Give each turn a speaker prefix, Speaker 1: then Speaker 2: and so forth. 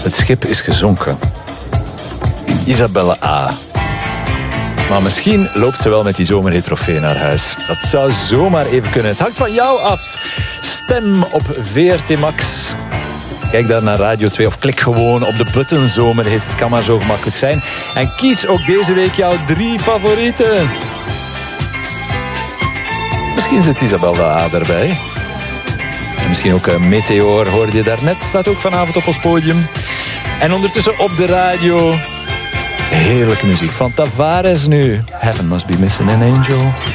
Speaker 1: Het schip is gezonken. Isabelle A. Maar misschien loopt ze wel met die zomerhit-trofee naar huis. Dat zou zomaar even kunnen. Het hangt van jou af. Stem op VRT Max. Kijk daar naar Radio 2 of klik gewoon op de button zomerhit. Het kan maar zo gemakkelijk zijn. En kies ook deze week jouw 3 favorieten. Misschien zit Isabelle A erbij. En misschien ook Meteor, hoorde je daarnet. Staat ook vanavond op ons podium. En ondertussen op de radio... heerlijke muziek van Tavares nu. Heaven Must Be Missing an Angel.